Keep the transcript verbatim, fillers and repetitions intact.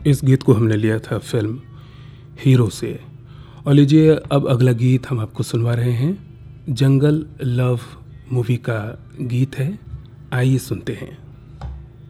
इस गीत को हमने लिया था फिल्म हीरो से। और लीजिए अब अगला गीत हम आपको सुनवा रहे हैं, जंगल लव मूवी का गीत है, आइए सुनते हैं।